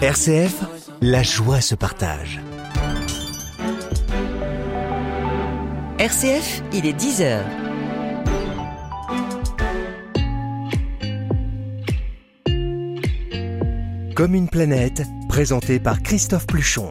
RCF, la joie se partage. RCF, il est 10h. Comme une planète, présenté par Christophe Pluchon.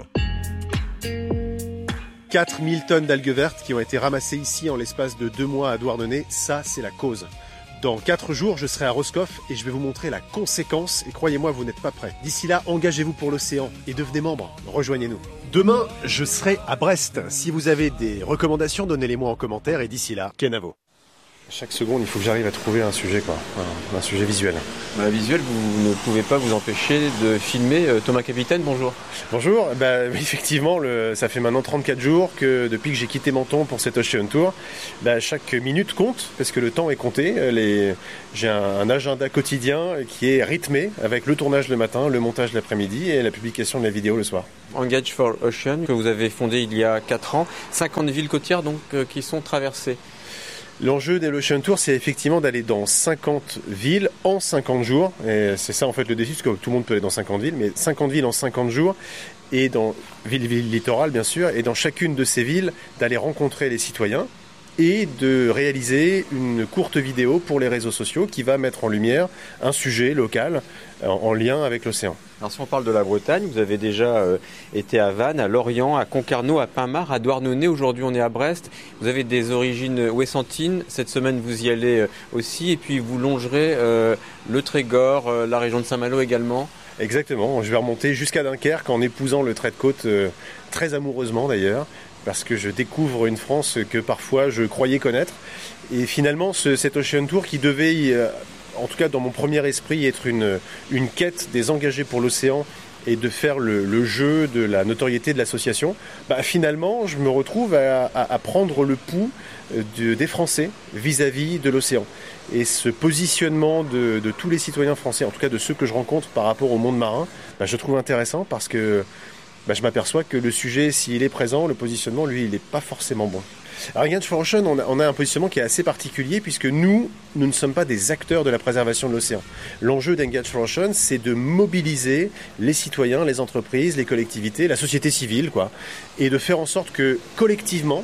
4000 tonnes d'algues vertes qui ont été ramassées ici en l'espace de 2 mois à Douarnenez, ça c'est la cause. Dans 4 jours, je serai à Roscoff et je vais vous montrer la conséquence et croyez-moi, vous n'êtes pas prêts. D'ici là, engagez-vous pour l'océan et devenez membre, rejoignez-nous. Demain, je serai à Brest. Si vous avez des recommandations, donnez-les-moi en commentaire et d'ici là, Kenavo. Chaque seconde, il faut que j'arrive à trouver un sujet, un sujet visuel. Visuel, vous ne pouvez pas vous empêcher de filmer. Thomas Capitaine, bonjour. Bonjour, effectivement, ça fait maintenant 34 jours que depuis que j'ai quitté Menton pour cet Ocean Tour, chaque minute compte, parce que le temps est compté. J'ai un agenda quotidien qui est rythmé avec le tournage le matin, le montage l'après-midi et la publication de la vidéo le soir. Engage for Ocean, que vous avez fondé il y a 4 ans, 50 villes côtières donc, qui sont traversées. L'enjeu de l'Ocean Tour, c'est effectivement d'aller dans 50 villes en 50 jours. Et c'est ça en fait le défi, parce que tout le monde peut aller dans 50 villes, mais 50 villes en 50 jours, et dans ville littorale bien sûr, et dans chacune de ces villes, d'aller rencontrer les citoyens et de réaliser une courte vidéo pour les réseaux sociaux qui va mettre en lumière un sujet local en lien avec l'océan. Alors si on parle de la Bretagne, vous avez déjà été à Vannes, à Lorient, à Concarneau, à Pinmar, à Douarnenez. Aujourd'hui, on est à Brest. Vous avez des origines ouessantines. Cette semaine, vous y allez aussi. Et puis, vous longerez le Trégor, la région de Saint-Malo également. Exactement. Je vais remonter jusqu'à Dunkerque en épousant le trait de côte, très amoureusement d'ailleurs, parce que je découvre une France que parfois je croyais connaître. Et finalement, cet Ocean Tour qui devait, en tout cas dans mon premier esprit, être une quête des engagés pour l'océan et de faire le jeu de la notoriété de l'association, finalement je me retrouve à prendre le pouls des Français vis-à-vis de l'océan. Et ce positionnement de tous les citoyens français, en tout cas de ceux que je rencontre par rapport au monde marin, je trouve intéressant parce que je m'aperçois que le sujet, s'il est présent, le positionnement, lui, il n'est pas forcément bon. Alors, Engage for Ocean, on a un positionnement qui est assez particulier puisque nous ne sommes pas des acteurs de la préservation de l'océan. L'enjeu d'Engage for Ocean, c'est de mobiliser les citoyens, les entreprises, les collectivités, la société civile, et de faire en sorte que, collectivement,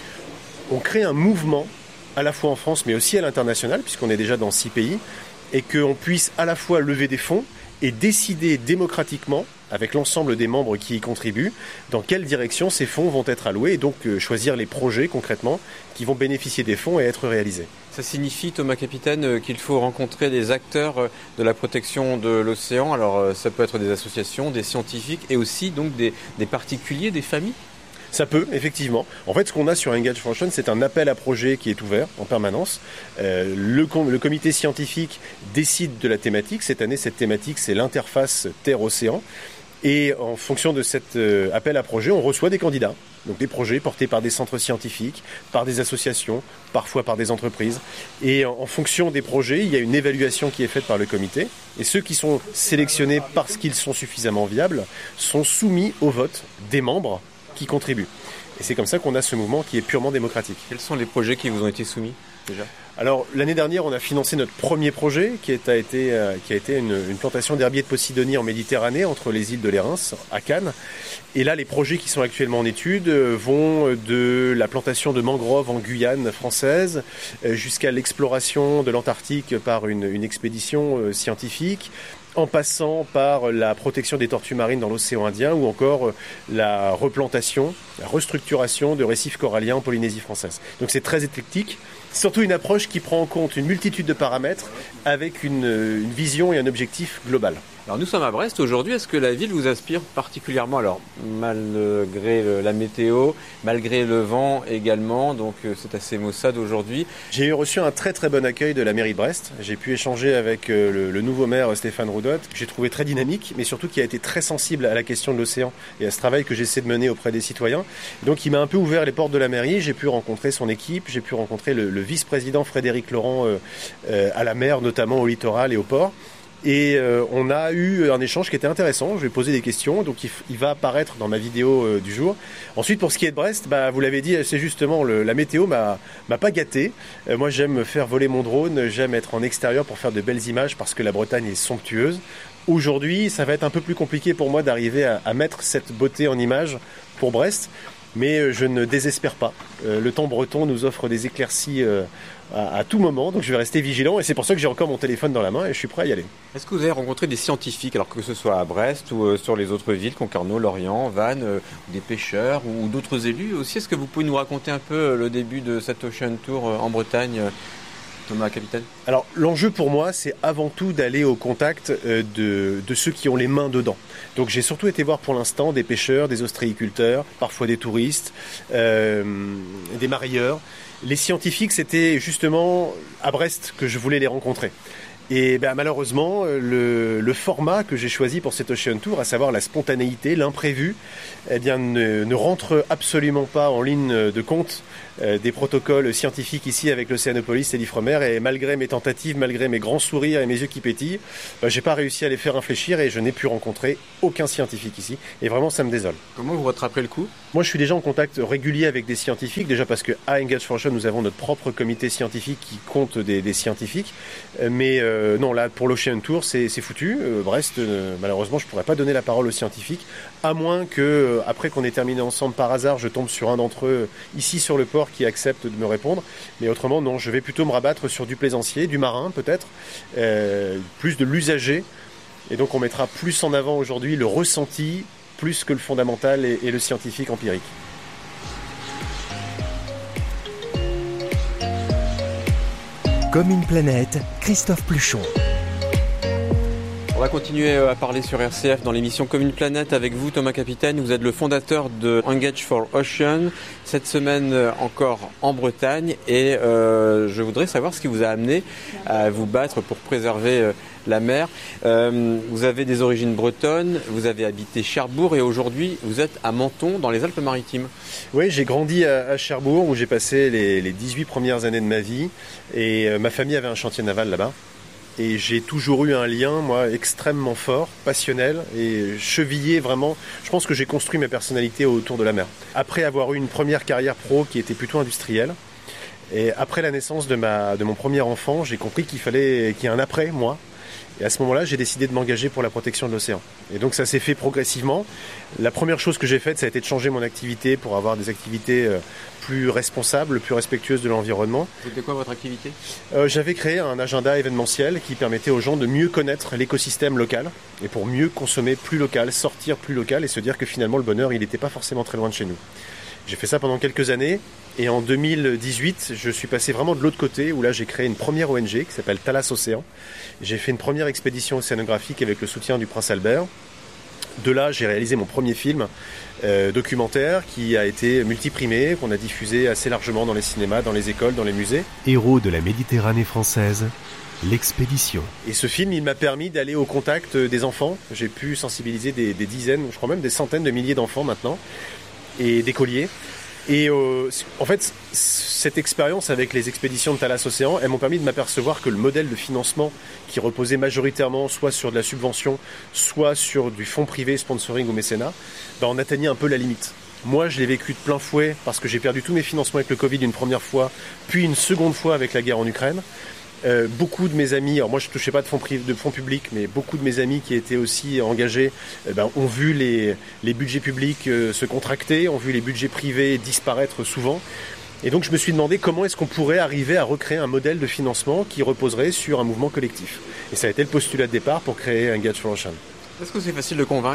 on crée un mouvement, à la fois en France, mais aussi à l'international, puisqu'on est déjà dans 6 pays, et qu'on puisse à la fois lever des fonds et décider démocratiquement, avec l'ensemble des membres qui y contribuent, dans quelle direction ces fonds vont être alloués et donc choisir les projets concrètement qui vont bénéficier des fonds et être réalisés. Ça signifie, Thomas Capitaine, qu'il faut rencontrer des acteurs de la protection de l'océan. Alors ça peut être des associations, des scientifiques et aussi donc des particuliers, des familles. Ça peut, effectivement. En fait, ce qu'on a sur Engage for Ocean, c'est un appel à projet qui est ouvert en permanence. Le comité scientifique décide de la thématique. Cette année, cette thématique, c'est l'interface Terre-Océan. Et en fonction de cet appel à projet, on reçoit des candidats. Donc des projets portés par des centres scientifiques, par des associations, parfois par des entreprises. Et en fonction des projets, il y a une évaluation qui est faite par le comité. Et ceux qui sont sélectionnés parce qu'ils sont suffisamment viables sont soumis au vote des membres qui contribuent. Et c'est comme ça qu'on a ce mouvement qui est purement démocratique. Quels sont les projets qui vous ont été soumis déjà ? Alors l'année dernière, on a financé notre premier projet qui a été une plantation d'herbiers de Posidonie en Méditerranée entre les îles de Lérins à Cannes. Et là, les projets qui sont actuellement en étude vont de la plantation de mangroves en Guyane française jusqu'à l'exploration de l'Antarctique par une expédition scientifique, en passant par la protection des tortues marines dans l'océan Indien ou encore la replantation, la restructuration de récifs coralliens en Polynésie française. Donc c'est très éclectique, surtout une approche qui prend en compte une multitude de paramètres avec une vision et un objectif global. Alors nous sommes à Brest aujourd'hui, est-ce que la ville vous inspire particulièrement ? Alors malgré la météo, malgré le vent également, donc c'est assez maussade aujourd'hui. J'ai reçu un très très bon accueil de la mairie de Brest. J'ai pu échanger avec le nouveau maire Stéphane Roudotte, que j'ai trouvé très dynamique, mais surtout qui a été très sensible à la question de l'océan et à ce travail que j'essaie de mener auprès des citoyens. Donc il m'a un peu ouvert les portes de la mairie, j'ai pu rencontrer son équipe, j'ai pu rencontrer le vice-président Frédéric Laurent à la mer, notamment au littoral et au port. Et on a eu un échange qui était intéressant. Je vais poser des questions, donc il va apparaître dans ma vidéo du jour. Ensuite, pour ce qui est de Brest, vous l'avez dit, c'est justement la météo m'a pas gâté. Moi, j'aime faire voler mon drone, j'aime être en extérieur pour faire de belles images parce que la Bretagne est somptueuse. Aujourd'hui, ça va être un peu plus compliqué pour moi d'arriver à mettre cette beauté en image pour Brest, mais je ne désespère pas. Le temps breton nous offre des éclaircies à tout moment, donc je vais rester vigilant et c'est pour ça que j'ai encore mon téléphone dans la main et je suis prêt à y aller. Est-ce que vous avez rencontré des scientifiques, alors que ce soit à Brest ou sur les autres villes, Concarneau, Lorient, Vannes, des pêcheurs ou d'autres élus aussi? Est-ce que vous pouvez nous raconter un peu le début de cette Ocean Tour en Bretagne, Thomas, capitaine? Alors l'enjeu pour moi, c'est avant tout d'aller au contact de ceux qui ont les mains dedans. Donc j'ai surtout été voir pour l'instant des pêcheurs, des ostréiculteurs, parfois des touristes, des marailleurs. Les scientifiques, c'était justement à Brest que je voulais les rencontrer. Et malheureusement, le format que j'ai choisi pour cet Ocean Tour, à savoir la spontanéité, l'imprévu, ne rentre absolument pas en ligne de compte des protocoles scientifiques ici avec l'Océanopolis et l'Ifremer. Et malgré mes tentatives, malgré mes grands sourires et mes yeux qui pétillent, j'ai pas réussi à les faire infléchir et je n'ai pu rencontrer aucun scientifique ici. Et vraiment, ça me désole. Comment vous rattrapez le coup? Moi, je suis déjà en contact régulier avec des scientifiques, déjà parce qu'à Engage for Ocean, nous avons notre propre comité scientifique qui compte des scientifiques. Mais non, là, pour l'Ocean Tour, c'est foutu. Brest, malheureusement, je pourrais pas donner la parole aux scientifiques, à moins que, après qu'on ait terminé ensemble par hasard, je tombe sur un d'entre eux ici sur le port qui accepte de me répondre. Mais autrement, non, je vais plutôt me rabattre sur du plaisancier, du marin peut-être, plus de l'usager. Et donc, on mettra plus en avant aujourd'hui le ressenti, plus que le fondamental et le scientifique empirique. Comme une planète, Christophe Pluchon. On va continuer à parler sur RCF dans l'émission Comme une planète avec vous, Thomas Capitaine. Vous êtes le fondateur de Engage for Ocean. Cette semaine encore en Bretagne et je voudrais savoir ce qui vous a amené à vous battre pour préserver la mer. Vous avez des origines bretonnes, vous avez habité Cherbourg et aujourd'hui vous êtes à Menton dans les Alpes-Maritimes. Oui, j'ai grandi à Cherbourg où j'ai passé les 18 premières années de ma vie et ma famille avait un chantier naval là-bas. Et j'ai toujours eu un lien, moi, extrêmement fort, passionnel et chevillé vraiment. Je pense que j'ai construit ma personnalité autour de la mer. Après avoir eu une première carrière pro qui était plutôt industrielle, et après la naissance de mon premier enfant, j'ai compris qu'il fallait qu'il y ait un après, moi. Et à ce moment-là, j'ai décidé de m'engager pour la protection de l'océan. Et donc ça s'est fait progressivement. La première chose que j'ai faite, ça a été de changer mon activité pour avoir des activités plus responsables, plus respectueuses de l'environnement. C'était quoi votre activité ? J'avais créé un agenda événementiel qui permettait aux gens de mieux connaître l'écosystème local et pour mieux consommer plus local, sortir plus local et se dire que finalement le bonheur, il n'était pas forcément très loin de chez nous. J'ai fait ça pendant quelques années et en 2018, je suis passé vraiment de l'autre côté où là j'ai créé une première ONG qui s'appelle Thalas Océan. J'ai fait une première expédition océanographique avec le soutien du Prince Albert. De là, j'ai réalisé mon premier film documentaire qui a été multiprimé, qu'on a diffusé assez largement dans les cinémas, dans les écoles, dans les musées. Héros de la Méditerranée française, l'expédition. Et ce film, il m'a permis d'aller au contact des enfants. J'ai pu sensibiliser des dizaines, je crois même des centaines de milliers d'enfants maintenant, et d'écoliers. Et en fait, cette expérience avec les expéditions de Thalas Océan, elles m'ont permis de m'apercevoir que le modèle de financement qui reposait majoritairement soit sur de la subvention, soit sur du fonds privé, sponsoring ou mécénat, on atteignait un peu la limite. Moi, je l'ai vécu de plein fouet parce que j'ai perdu tous mes financements avec le Covid une première fois, puis une seconde fois avec la guerre en Ukraine. Beaucoup de mes amis, alors moi je ne touchais pas de fonds publics, mais beaucoup de mes amis qui étaient aussi engagés ont vu les budgets publics se contracter, ont vu les budgets privés disparaître souvent. Et donc je me suis demandé comment est-ce qu'on pourrait arriver à recréer un modèle de financement qui reposerait sur un mouvement collectif. Et ça a été le postulat de départ pour créer Engage for Ocean. Est-ce que c'est facile de convaincre ?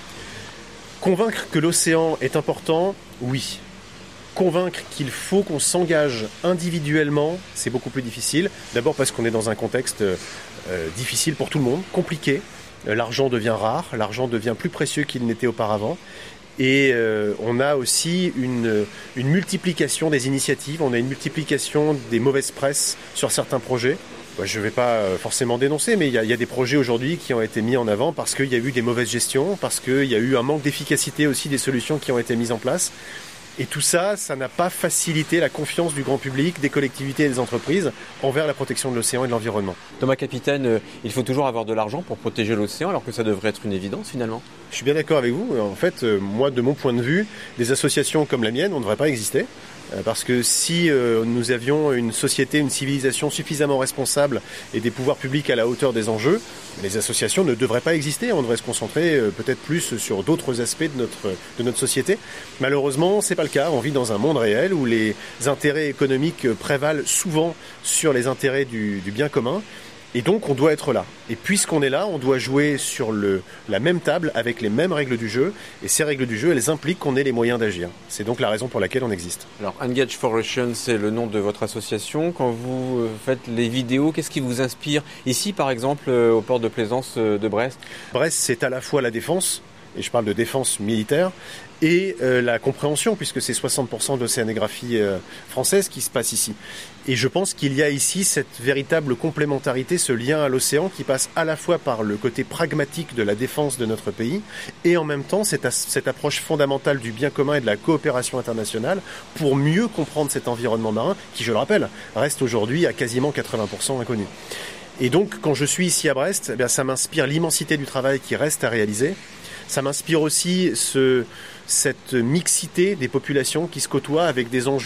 Convaincre que l'océan est important, oui. Convaincre qu'il faut qu'on s'engage individuellement, c'est beaucoup plus difficile. D'abord parce qu'on est dans un contexte difficile pour tout le monde, compliqué. L'argent devient rare, l'argent devient plus précieux qu'il n'était auparavant. Et on a aussi une multiplication des initiatives, on a une multiplication des mauvaises presses sur certains projets. Je ne vais pas forcément dénoncer, mais il y a des projets aujourd'hui qui ont été mis en avant parce qu'il y a eu des mauvaises gestions, parce qu'il y a eu un manque d'efficacité aussi des solutions qui ont été mises en place. Et tout ça, ça n'a pas facilité la confiance du grand public, des collectivités et des entreprises envers la protection de l'océan et de l'environnement. Thomas Capitaine, il faut toujours avoir de l'argent pour protéger l'océan, alors que ça devrait être une évidence finalement. Je suis bien d'accord avec vous. En fait, moi, de mon point de vue, des associations comme la mienne, on ne devrait pas exister. Parce que si nous avions une société, une civilisation suffisamment responsable et des pouvoirs publics à la hauteur des enjeux, les associations ne devraient pas exister. On devrait se concentrer peut-être plus sur d'autres aspects de notre société. Malheureusement, c'est pas le cas. On vit dans un monde réel où les intérêts économiques prévalent souvent sur les intérêts du bien commun. Et donc on doit être là. Et puisqu'on est là, on doit jouer sur la même table avec les mêmes règles du jeu. Et ces règles du jeu, elles impliquent qu'on ait les moyens d'agir. C'est donc la raison pour laquelle on existe. Alors Engage for Ocean, c'est le nom de votre association. Quand vous faites les vidéos, qu'est-ce qui vous inspire? Ici par exemple, au port de plaisance de Brest. Brest, c'est à la fois la défense, et je parle de défense militaire, et la compréhension, puisque c'est 60% d'océanographie française qui se passe ici. Et je pense qu'il y a ici cette véritable complémentarité, ce lien à l'océan qui passe à la fois par le côté pragmatique de la défense de notre pays, et en même temps cette approche fondamentale du bien commun et de la coopération internationale pour mieux comprendre cet environnement marin, qui, je le rappelle, reste aujourd'hui à quasiment 80% inconnu. Et donc, quand je suis ici à Brest, eh bien, ça m'inspire l'immensité du travail qui reste à réaliser. Ça m'inspire aussi cette mixité des populations qui se côtoient avec des enjeux